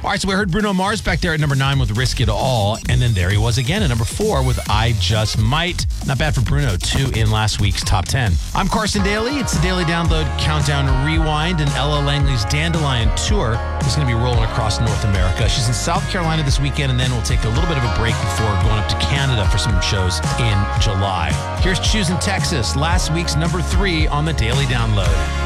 All right, so we heard Bruno Mars back there at number 9 with Risk It All. And then there he was again at number 4 with I Just Might. Not bad for Bruno, 2 in last week's top 10. I'm Carson Daly. It's the Daily Download Countdown Rewind, and Ella Langley's Dandelion Tour is going to be rolling across North America. She's in South Carolina this weekend, and then we'll take a little bit of a break before going up to Canada for some shows in July. Here's Choosing Texas, last week's number 3 on the Daily Download.